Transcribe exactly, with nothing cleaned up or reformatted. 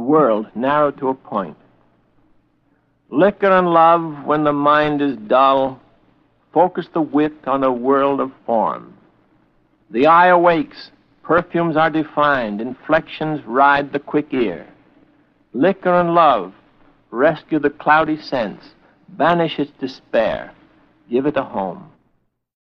world narrowed to a point. Liquor and love, when the mind is dull, focus the wit on a world of form. The eye awakes, perfumes are defined, inflections ride the quick ear. Liquor and love, rescue the cloudy sense, banish its despair, give it a home.